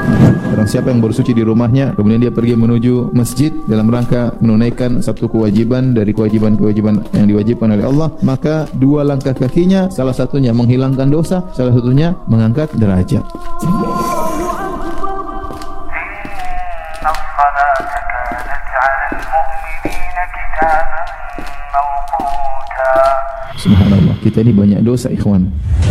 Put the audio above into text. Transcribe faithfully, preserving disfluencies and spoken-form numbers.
Barang siapa yang bersuci di rumahnya, kemudian dia pergi menuju masjid dalam rangka menunaikan satu kewajiban dari kewajiban-kewajiban yang diwajibkan oleh Allah, maka dua langkah kakinya, salah satunya menghilangkan dosa, salah satunya mengangkat derajat. Subhanallah, kita ini banyak dosa, ikhwan.